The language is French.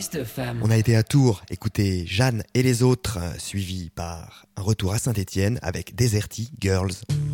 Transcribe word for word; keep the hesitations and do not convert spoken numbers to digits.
cette femme. On a été à Tours, écouter Jeanne et les autres, suivi par un retour à Saint-Étienne avec Deserty Girls.